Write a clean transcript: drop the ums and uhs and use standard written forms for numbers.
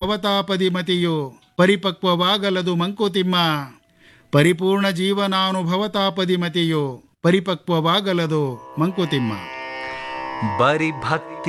ಭವತಾಪದಿಮತಿಯು ಪರಿಪಕ್ವವಾಗಲದು ಮಂಕುತಿಮ್ಮ. ಪರಿಪೂರ್ಣ ಜೀವನಾನುಭವತಾಪದಿಮತಿಯು ಪರಿಪಕ್ವವಾಗಲದು ಮಂಕುತಿಮ್ಮ. ಬರಿ ಭಕ್ತಿ